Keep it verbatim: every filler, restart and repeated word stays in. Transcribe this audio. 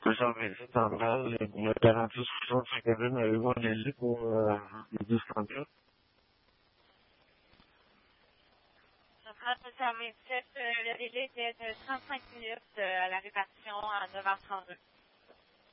J'avais dit en bas, le quarante-six soixante-cinq cabines avez-vous un lit pour euh, les dix candidats? Monsieur Hamid, le délai était de trente-cinq minutes à la répartition à neuf heures trente-deux.